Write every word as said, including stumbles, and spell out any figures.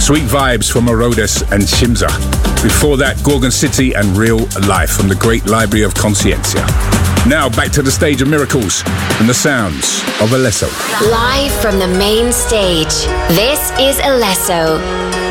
Sweet Vibes from Orodes and Shimza. Before that, Gorgon City and Real Life from the Great Library of Conscientia. Now back to the stage of miracles and the sounds of Alesso. Live from the main stage, this is Alesso.